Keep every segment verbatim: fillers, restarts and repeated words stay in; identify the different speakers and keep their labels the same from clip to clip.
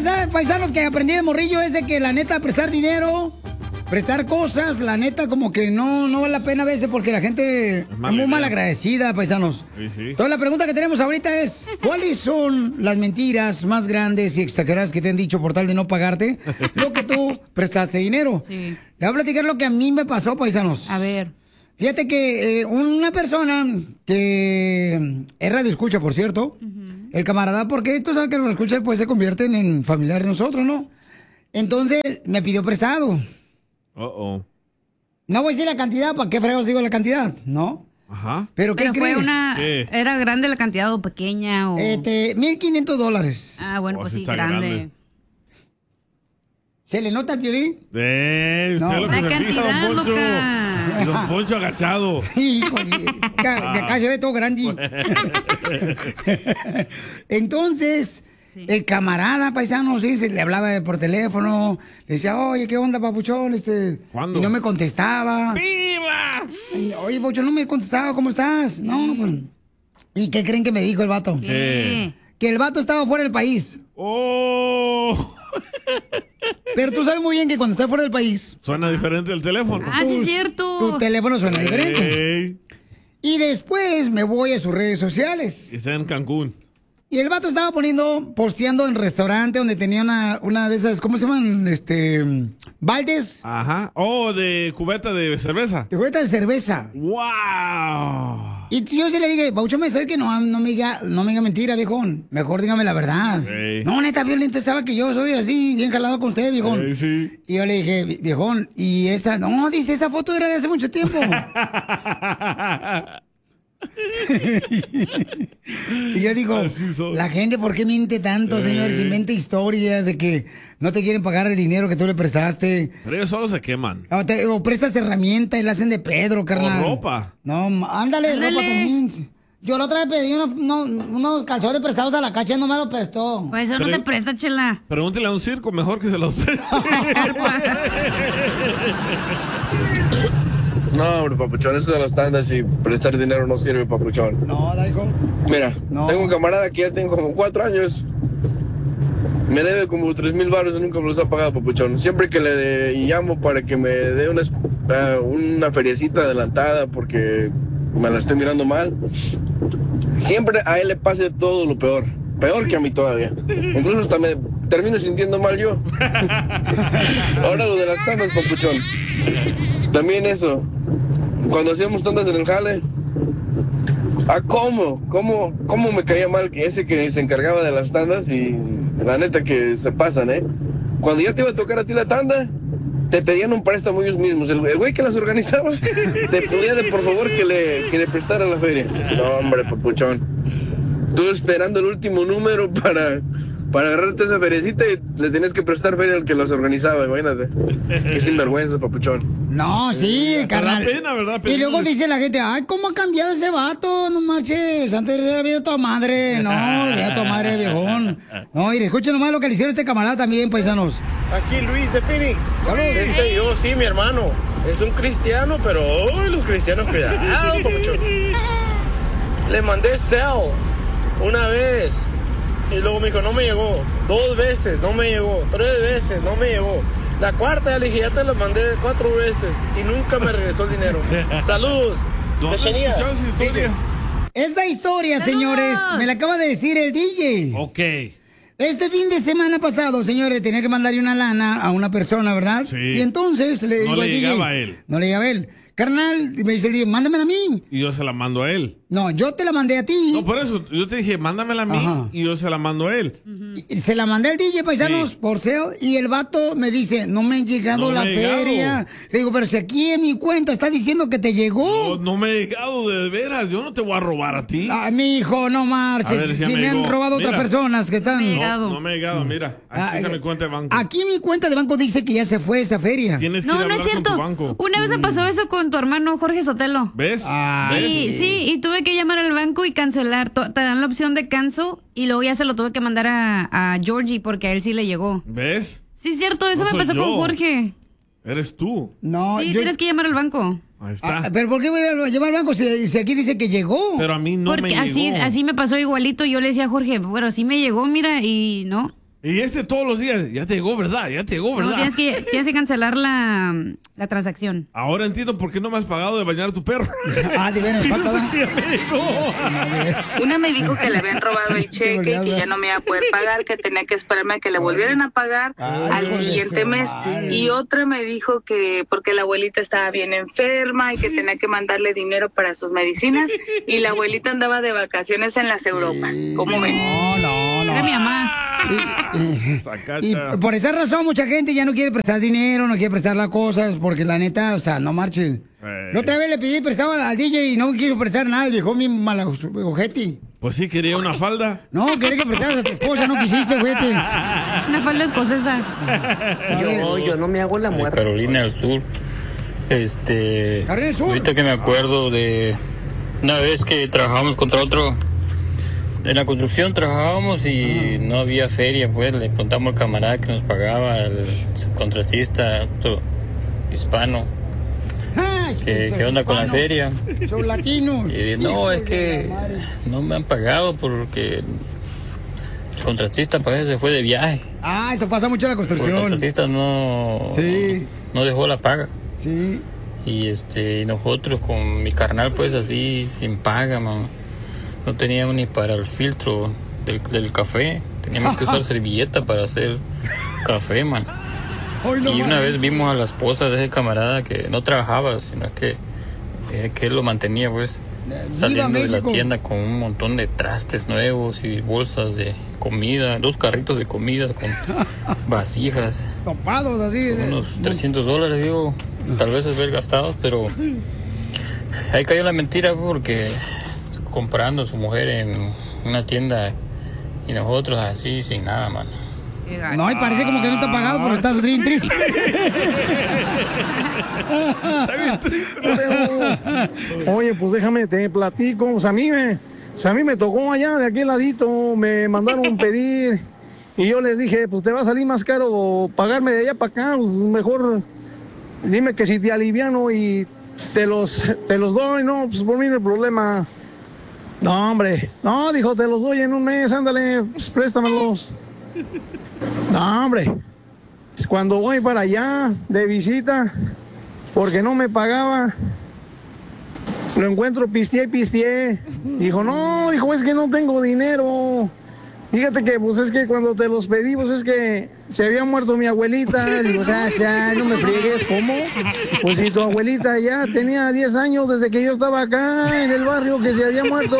Speaker 1: pasa, paisanos, que aprendí de morrillo es de que la neta prestar dinero, prestar cosas, la neta como que no, no vale la pena a veces porque la gente es, es muy mal agradecida, paisanos. Sí, sí. Entonces la pregunta que tenemos ahorita es, ¿cuáles son las mentiras más grandes y exageradas que te han dicho por tal de no pagarte lo que tú prestaste dinero? Sí. Le voy a platicar lo que a mí me pasó, paisanos.
Speaker 2: A ver.
Speaker 1: Fíjate que eh, una persona que es radio escucha, por cierto, uh-huh. el camarada, porque tú sabes que los escucha pues se convierten en familiares de nosotros, ¿no? Entonces me pidió prestado. Uh-oh. No voy a decir la cantidad, ¿para qué fregos digo la cantidad? ¿No?
Speaker 3: Ajá.
Speaker 1: ¿Pero qué
Speaker 2: Pero
Speaker 1: crees?
Speaker 2: Fue una, ¿Era grande la cantidad o pequeña? O...
Speaker 1: Este, mil quinientos dólares.
Speaker 2: Ah, bueno, oh, pues sí, grande. grande.
Speaker 1: ¿Se le nota, Piolín?
Speaker 3: Eh, usted
Speaker 1: no.
Speaker 3: lo que
Speaker 2: la
Speaker 3: se
Speaker 2: cantidad,
Speaker 3: fija, don Poncho.
Speaker 2: Loca.
Speaker 3: Don Poncho agachado.
Speaker 1: Híjole, de acá se ve todo grande. Entonces, sí. el camarada paisano, sí, se le hablaba por teléfono, le decía, oye, ¿qué onda, papuchón? Este,
Speaker 3: ¿Cuándo?
Speaker 1: Y no me contestaba.
Speaker 3: ¡Viva!
Speaker 1: Oye, papuchón, no me contestaba, ¿cómo estás? No, pues. ¿Y qué creen que me dijo el vato?
Speaker 3: ¿Qué?
Speaker 1: Que el vato estaba fuera del país.
Speaker 3: ¡Oh!
Speaker 1: Pero tú sabes muy bien que cuando estás fuera del país...
Speaker 3: Suena diferente el teléfono.
Speaker 2: Ah, sí, es cierto.
Speaker 1: Tu teléfono suena
Speaker 3: hey.
Speaker 1: diferente. Y después me voy a sus redes sociales.
Speaker 3: Y está en Cancún.
Speaker 1: Y el vato estaba poniendo, posteando en restaurante donde tenía una, una de esas, ¿cómo se llaman? Este, baldes.
Speaker 3: Ajá. Oh, de cubeta de cerveza.
Speaker 1: De cubeta de cerveza.
Speaker 3: ¡Wow!
Speaker 1: Y yo sí le dije, Paucho, me sabe que no, no me diga, no me diga mentira, viejón. Mejor dígame la verdad. Hey. No, neta, violenta, sabe que yo soy así, bien jalado con usted, viejón.
Speaker 3: Hey, sí.
Speaker 1: Y yo le dije, viejón, y esa, no, dice, esa foto era de hace mucho tiempo. Y yo digo, la gente, ¿por qué miente tanto, eh. señores? Inventa historias de que no te quieren pagar el dinero que tú le prestaste.
Speaker 3: Pero ellos solo se queman.
Speaker 1: O, te, o prestas herramientas y la hacen de Pedro, carnal.
Speaker 3: O ropa.
Speaker 1: No, ándale, ándale. Ropa también. Yo la otra vez pedí unos, unos, unos calzones prestados a la cacha y no me los prestó.
Speaker 2: Pues eso Pero, no te presta, chela.
Speaker 3: Pregúntele a un circo, mejor que se los preste.
Speaker 4: No, hombre, papuchón, eso de las tandas y prestar dinero no sirve, papuchón.
Speaker 1: No, Daigo.
Speaker 4: Mira,
Speaker 1: no.
Speaker 4: tengo un camarada que ya tengo como cuatro años. Me debe como tres mil baros y nunca me los ha pagado, papuchón. Siempre que le de, llamo para que me dé una, uh, una feriecita adelantada porque me la estoy mirando mal, siempre a él le pasa todo lo peor. Peor que a mí todavía. Incluso hasta me termino sintiendo mal yo. Ahora lo de las tandas, papuchón. También eso. Cuando hacíamos tandas en el jale. Ah, ¿cómo? ¿Cómo? ¿Cómo me caía mal que ese que se encargaba de las tandas? Y la neta que se pasan, ¿eh? Cuando ya te iba a tocar a ti la tanda, te pedían un préstamo ellos mismos. El, el güey que las organizaba te pedía de por favor que le, que le prestara la feria. No, hombre, papuchón. Estuve esperando el último número para, para agarrarte esa feriecita y le tenías que prestar feria al que las organizaba, imagínate. Qué sinvergüenza, papuchón.
Speaker 1: No, sí,
Speaker 3: eh,
Speaker 1: carnal.
Speaker 3: Pena, ¿verdad? Pena.
Speaker 1: Y luego dice la gente, ay, ¿cómo ha cambiado ese vato? No marches, antes era bien tu madre. No, ya tu madre, viejón. No, y escuchen nomás lo que le hicieron a este camarada también, paisanos.
Speaker 5: Aquí Luis de Phoenix.
Speaker 1: Saludos.
Speaker 5: Este, yo, sí, mi hermano. Es un cristiano, pero oh, los cristianos, cuidado, papuchón. Le mandé cel una vez y luego me dijo, no me llegó. Dos veces, no me llegó. Tres veces, no me llegó. La cuarta ya le dije, ya te lo mandé cuatro veces y nunca me regresó el dinero. Saludos.
Speaker 3: ¿Dónde has escuchado esa historia?
Speaker 1: Esa historia, señores, me la acaba de decir el D J.
Speaker 3: Ok.
Speaker 1: Este fin de semana pasado, señores, tenía que mandarle una lana a una persona, ¿verdad?
Speaker 3: Sí.
Speaker 1: Y entonces le digo
Speaker 3: no
Speaker 1: al
Speaker 3: le
Speaker 1: D J.
Speaker 3: llegaba a él.
Speaker 1: No le llegaba a él. Carnal, me dice el D J, mándamela a mí.
Speaker 3: Y yo se la mando a él.
Speaker 1: No, yo te la mandé a ti.
Speaker 3: No, por eso, yo te dije, mándamela a mí. Ajá. Y yo se la mando a él.
Speaker 1: Uh-huh. Y se la mandé al D J, paisanos, sí. por S E O, y el vato me dice, no me ha llegado
Speaker 3: no
Speaker 1: la feria. Llegado. Le digo, pero si aquí en mi cuenta está diciendo que te llegó.
Speaker 3: No, no me ha llegado, de veras, yo no te voy a robar a ti.
Speaker 1: Ah, mi hijo, no marches. Ver, si, si me, me han robado mira, otras personas que están...
Speaker 3: No, no me ha llegado, mira, aquí ah, está mi cuenta de banco.
Speaker 1: Aquí mi cuenta de banco dice que ya se fue esa feria.
Speaker 3: Tienes que
Speaker 2: no,
Speaker 3: ir a
Speaker 2: no es cierto.
Speaker 3: Con tu banco.
Speaker 2: Una vez me pasó eso con tu hermano Jorge Sotelo.
Speaker 3: ¿Ves?
Speaker 1: Ah,
Speaker 2: y,
Speaker 1: sí.
Speaker 2: sí, y tuve que llamar al banco y cancelar. Te dan la opción de cancel y luego ya se lo tuve que mandar a, a Georgie porque a él sí le llegó.
Speaker 3: ¿Ves?
Speaker 2: Sí, es cierto, eso
Speaker 3: no
Speaker 2: me pasó
Speaker 3: yo.
Speaker 2: con Jorge.
Speaker 3: Eres tú.
Speaker 1: No,
Speaker 2: sí,
Speaker 1: yo...
Speaker 2: tienes que llamar al banco.
Speaker 3: Ahí está.
Speaker 1: Ah, pero ¿por qué voy a llamar al banco si, si aquí dice que llegó?
Speaker 3: Pero a mí no
Speaker 2: porque
Speaker 3: me
Speaker 2: así,
Speaker 3: llegó.
Speaker 2: así me pasó igualito. Yo le decía a Jorge, bueno, sí me llegó, mira, y no.
Speaker 3: Y este todos los días, ya te llegó, ¿verdad? Ya te llegó, ¿verdad?
Speaker 2: No, tienes que, tienes que cancelar la, la transacción.
Speaker 3: Ahora entiendo por qué no me has pagado de bañar a tu perro.
Speaker 1: Ah, de veras,
Speaker 6: Una me dijo que le habían robado el cheque y que ya no me iba a poder pagar, que tenía que esperarme a que le volvieran a pagar Ay, al siguiente mes. Madre. Y otra me dijo que porque la abuelita estaba bien enferma y que tenía que mandarle dinero para sus medicinas y la abuelita andaba de vacaciones en las Europas. ¿Cómo ven?
Speaker 1: No, no, no.
Speaker 2: Era mi mamá.
Speaker 1: Y, y por esa razón mucha gente ya no quiere prestar dinero, no quiere prestar las cosas, porque la neta, o sea, no marchen. La otra vez le pedí prestado al D J y no quiso prestar nada, el viejo mi mala ojete.
Speaker 3: Pues sí, quería una falda.
Speaker 1: No, quería que prestaras a tu esposa, no quisiste, ojete.
Speaker 2: Una falda escocesa.
Speaker 7: Yo, yo no me hago la muerte.
Speaker 8: Carolina del Sur. Este.
Speaker 1: Carolina del Sur.
Speaker 8: Ahorita que me acuerdo de una vez que trabajamos contra otro. En la construcción trabajábamos y no había feria, pues le preguntamos al camarada que nos pagaba, el contratista, otro hispano, que qué onda con la feria.
Speaker 1: Son latinos.
Speaker 8: Y no, es que no me han pagado porque el contratista parece que se fue de viaje.
Speaker 1: Ah, eso pasa mucho en la construcción.
Speaker 8: El contratista no,
Speaker 1: sí.
Speaker 8: no dejó la paga.
Speaker 1: Sí.
Speaker 8: Y este nosotros con mi carnal pues así sin paga, man. No teníamos ni para el filtro del, del café. Teníamos que usar servilleta para hacer café, man. Y una vez vimos a la esposa de ese camarada que no trabajaba, sino que, eh, que él lo mantenía, pues, saliendo de la tienda con un montón de trastes nuevos y bolsas de comida, dos carritos de comida con vasijas.
Speaker 1: Topados así.
Speaker 8: Unos trescientos dólares, digo, tal vez haber gastado, pero ahí cayó la mentira porque... comprando a su mujer en una tienda y nosotros así sin nada, mano.
Speaker 1: No, y parece como que no te ha pagado, pero estás bien triste.
Speaker 3: Está bien triste.
Speaker 9: Oye, pues déjame, te platico. O sea, a mí me, o sea, a mí me tocó allá de aquel ladito, me mandaron pedir y yo les dije, pues te va a salir más caro pagarme de allá para acá, pues mejor dime que si te aliviano y te los, te los doy, no, pues por mí no hay problema. No, hombre, no, dijo, te los doy en un mes, ándale, pues, préstamelos. No, hombre, cuando voy para allá de visita, porque no me pagaba, lo encuentro pisteé y pisteé. Dijo, no, dijo, es que no tengo dinero. Fíjate que, pues, es que cuando te los pedí, pues, es que se había muerto mi abuelita. Digo, o sea, ya, no me friegues, ¿cómo? Pues si tu abuelita ya tenía diez años desde que yo estaba acá en el barrio que se había muerto.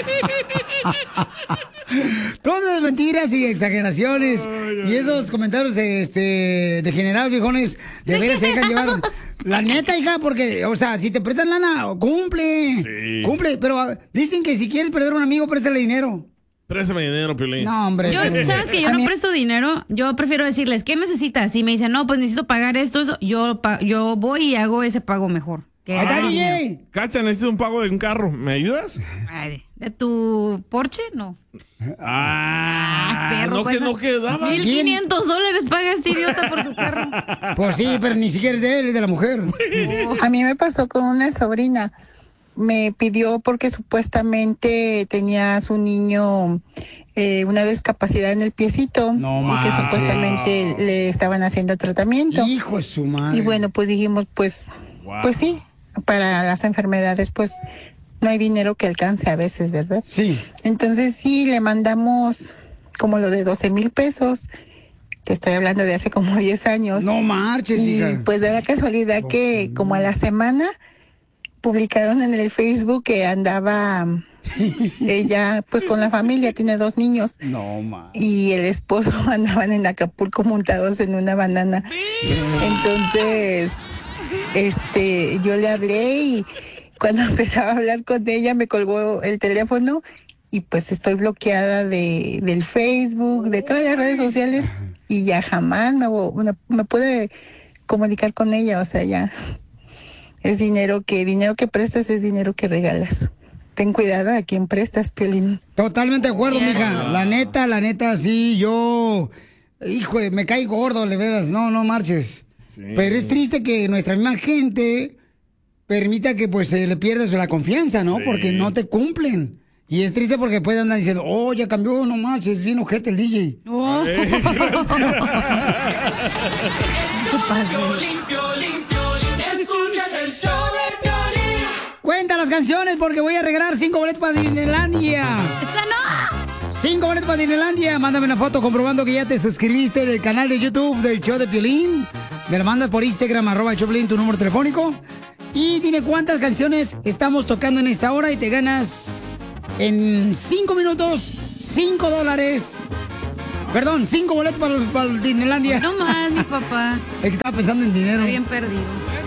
Speaker 1: Todas mentiras y exageraciones. Ay, ay, y esos comentarios este, degenerados, viejones, de veras se dejan llevar. La neta, hija, porque, o sea, si te prestan lana, cumple. Sí. Cumple, pero dicen que si quieres perder a un amigo, préstale dinero.
Speaker 3: Préstame dinero, Piolín.
Speaker 1: No, hombre.
Speaker 2: Yo, ¿sabes que yo no presto dinero? Yo prefiero decirles, ¿qué necesitas? Si me dicen, no, pues necesito pagar esto, eso, yo, yo voy y hago ese pago mejor.
Speaker 1: Ahí está, D J.
Speaker 3: Cacha, necesito un pago de un carro. ¿Me ayudas?
Speaker 2: Ay, ¿de tu Porsche? No.
Speaker 3: Ah, perro, no, pues, que no quedaba.
Speaker 2: mil quinientos dólares paga este idiota por su carro.
Speaker 1: Pues sí, pero ni siquiera es de él, es de la mujer.
Speaker 10: A mí me pasó con una sobrina. Me pidió porque supuestamente tenía a su niño eh, una discapacidad en el piecito no y que supuestamente le estaban haciendo tratamiento.
Speaker 1: Hijo de su madre.
Speaker 10: Y bueno, pues dijimos, pues, wow. pues sí, para las enfermedades, pues no hay dinero que alcance a veces, ¿verdad?
Speaker 1: Sí.
Speaker 10: Entonces sí, le mandamos como lo de doce mil pesos. Te estoy hablando de hace como diez años.
Speaker 1: No marches,
Speaker 10: y
Speaker 1: hija.
Speaker 10: Pues da la casualidad que okay. como a la semana publicaron en el Facebook que andaba ella pues con la familia, tiene dos niños.
Speaker 1: No, ma.
Speaker 10: Y el esposo andaban en Acapulco montados en una banana. Entonces, este, yo le hablé y cuando empezaba a hablar con ella me colgó el teléfono y pues estoy bloqueada de del Facebook, de todas las redes sociales y ya jamás me, me, me pude comunicar con ella, o sea, ya es dinero que dinero que prestas es dinero que regalas. Ten cuidado a quien prestas, Piolín.
Speaker 1: Totalmente de acuerdo, yeah. mija. La neta, la neta, sí, yo, hijo, me cae gordo, de veras, no, no marches. Sí. Pero es triste que nuestra misma gente permita que pues se le pierda la confianza, ¿no? Sí. Porque no te cumplen. Y es triste porque después andan diciendo, oh, ya cambió, no manches, es bien ojete el D J. Oh.
Speaker 11: Eso limpio, limpio, limpio, escuchas el show de Piolín.
Speaker 1: Cuenta las canciones porque voy a regalar cinco boletos para Disneylandia.
Speaker 2: ¡Esta no!
Speaker 1: Cinco boletos para Disneylandia. Mándame una foto comprobando que ya te suscribiste en el canal de YouTube del show de Piolín. Me la mandas por Instagram, arroba el show de Piolín, tu número telefónico. Y dime cuántas canciones estamos tocando en esta hora y te ganas en cinco minutos, cinco dólares. Perdón, cinco boletos para, para Disneylandia.
Speaker 2: No más, mi papá.
Speaker 1: Es que estaba pensando en dinero.
Speaker 2: Estoy bien perdido.